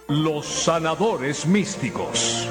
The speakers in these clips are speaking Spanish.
Los sanadores místicos.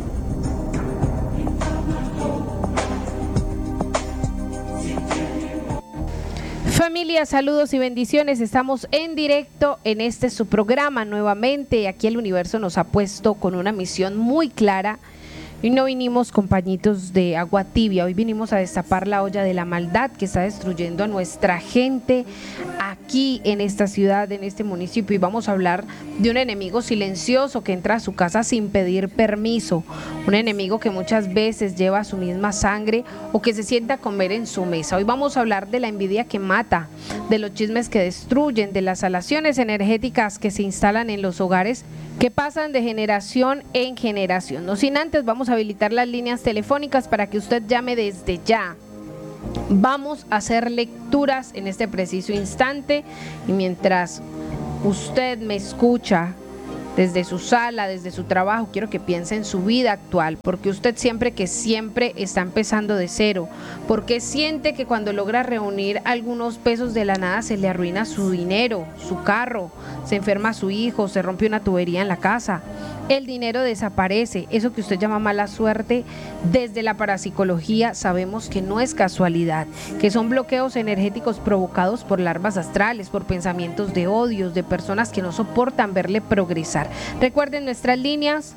Familia, saludos y bendiciones. Estamos en directo en este su programa nuevamente. Aquí el universo nos ha puesto con una misión muy clara. Hoy no vinimos con pañitos de agua tibia, hoy vinimos a destapar la olla de la maldad que está destruyendo a nuestra gente aquí en esta ciudad, en este municipio, y vamos a hablar de un enemigo silencioso que entra a su casa sin pedir permiso, un enemigo que muchas veces lleva su misma sangre o que se sienta a comer en su mesa. Hoy vamos a hablar de la envidia que mata, de los chismes que destruyen, de las alaciones energéticas que se instalan en los hogares que pasan de generación en generación. No sin antes vamos a habilitar las líneas telefónicas para que usted llame desde ya. Vamos a hacer lecturas en este preciso instante y mientras usted me escucha desde su sala, desde su trabajo, quiero que piense en su vida actual, porque usted siempre está empezando de cero, porque siente que cuando logra reunir algunos pesos de la nada se le arruina su dinero, su carro, se enferma su hijo, se rompe una tubería en la casa, el dinero desaparece. Eso que usted llama mala suerte, desde la parapsicología sabemos que no es casualidad, que son bloqueos energéticos provocados por larvas astrales, por pensamientos de odios, de personas que no soportan verle progresar. Recuerden nuestras líneas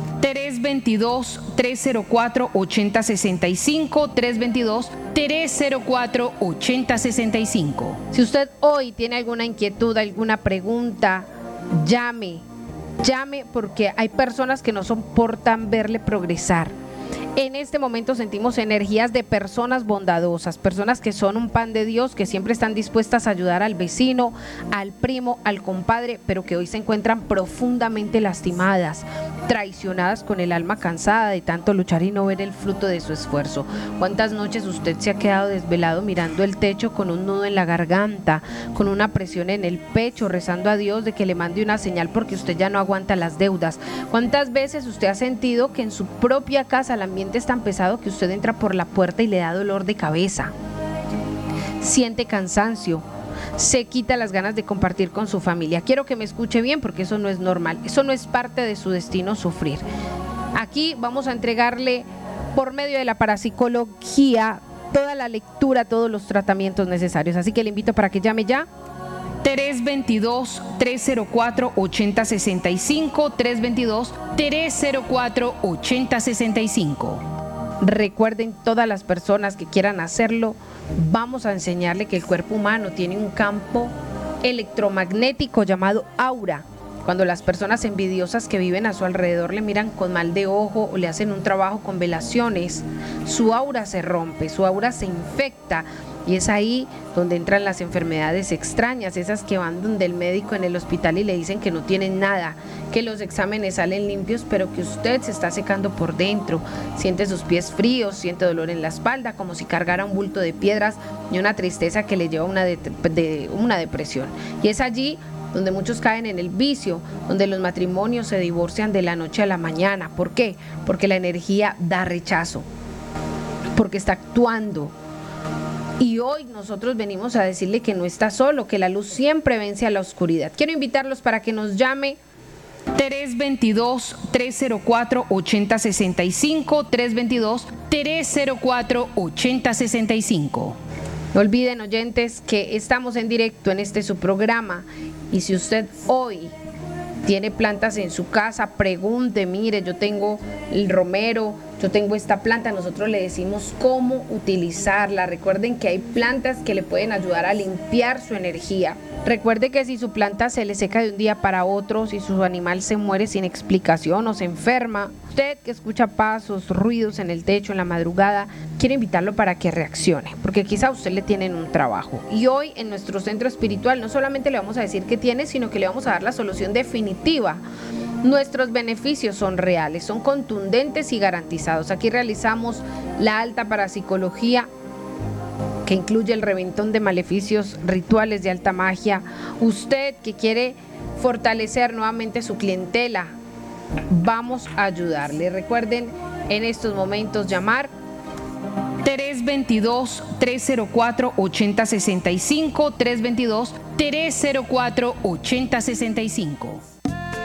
322-304-8065, 322-304-8065. Si usted hoy tiene alguna inquietud, alguna pregunta, llame porque hay personas que no soportan verle progresar. En este momento sentimos energías de personas bondadosas, personas que son un pan de Dios, que siempre están dispuestas a ayudar al vecino, al primo, al compadre, pero que hoy se encuentran profundamente lastimadas, traicionadas, con el alma cansada de tanto luchar y no ver el fruto de su esfuerzo. ¿Cuántas noches usted se ha quedado desvelado mirando el techo con un nudo en la garganta, con una presión en el pecho, rezando a Dios de que le mande una señal porque usted ya no aguanta las deudas? ¿Cuántas veces usted ha sentido que en su propia casa el ambiente es tan pesado que usted entra por la puerta y le da dolor de cabeza? Siente cansancio, se quita las ganas de compartir con su familia. Quiero que me escuche bien porque eso no es normal, eso no es parte de su destino sufrir. Aquí vamos a entregarle por medio de la parapsicología toda la lectura, todos los tratamientos necesarios, así que le invito para que llame ya. 322-304-8065, 322-304-8065. Recuerden, todas las personas que quieran hacerlo, vamos a enseñarle que el cuerpo humano tiene un campo electromagnético llamado aura. Cuando las personas envidiosas que viven a su alrededor le miran con mal de ojo o le hacen un trabajo con velaciones, su aura se rompe, su aura se infecta. Y es ahí donde entran las enfermedades extrañas, esas que van donde el médico en el hospital y le dicen que no tienen nada, que los exámenes salen limpios, pero que usted se está secando por dentro. Siente sus pies fríos, siente dolor en la espalda, como si cargara un bulto de piedras y una tristeza que le lleva a una depresión. Y es allí donde muchos caen en el vicio, donde los matrimonios se divorcian de la noche a la mañana. ¿Por qué? Porque la energía da rechazo, porque está actuando. Y hoy nosotros venimos a decirle que no está solo, que la luz siempre vence a la oscuridad. Quiero invitarlos para que nos llame 322-304-8065, 322-304-8065. No olviden, oyentes, que estamos en directo en este su programa, y si usted hoy tiene plantas en su casa, pregunte, mire, yo tengo el romero, yo tengo esta planta, nosotros le decimos cómo utilizarla. Recuerden que hay plantas que le pueden ayudar a limpiar su energía. Recuerde que si su planta se le seca de un día para otro, si su animal se muere sin explicación o se enferma, usted que escucha pasos, ruidos en el techo en la madrugada, quiero invitarlo para que reaccione, porque quizá a usted le tienen un trabajo. Y hoy en nuestro centro espiritual no solamente le vamos a decir qué tiene, sino que le vamos a dar la solución definitiva. Nuestros beneficios son reales, son contundentes y garantizados. Aquí realizamos la alta parapsicología, que incluye el reventón de maleficios, rituales de alta magia. Usted que quiere fortalecer nuevamente su clientela, vamos a ayudarle. Recuerden en estos momentos llamar 322-304-8065, 322-304-8065.